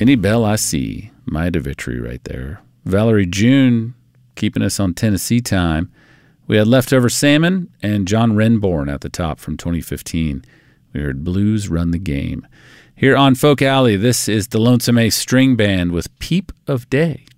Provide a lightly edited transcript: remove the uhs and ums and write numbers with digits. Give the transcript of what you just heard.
Any Bell I See, Maya DeVitri right there. Valerie June keeping us on Tennessee time. We had Leftover Salmon and John Renborn at the top from 2015. We heard Blues Run the Game. Here on Folk Alley, this is the Lonesome Ace String Band with Peep of Day.